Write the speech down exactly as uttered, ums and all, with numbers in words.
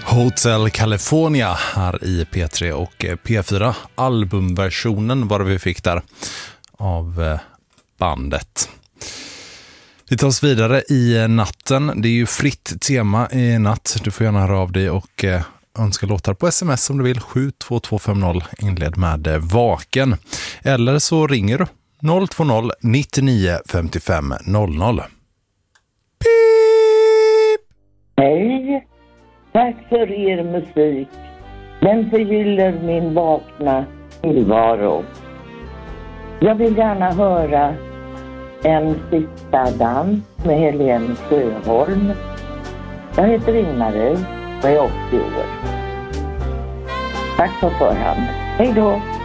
Hotel California här i P tre och P fyra. Albumversionen var det vi fick där av bandet. Vi tar oss vidare i natten. Det är ju fritt tema i natt. Du får gärna höra av dig och önska låtar på sms om du vill. sju två två fem noll inled med vaken. Eller så ringer du noll två noll nittionio femtiofem noll noll. Pip! Hej! Tack för er musik. Den förgyller min vakna tillvaro. Jag vill gärna höra En sista dans med Helene Sjöholm. Jag heter Ingmarie och är åttio år. Tack på förhand. Hej då!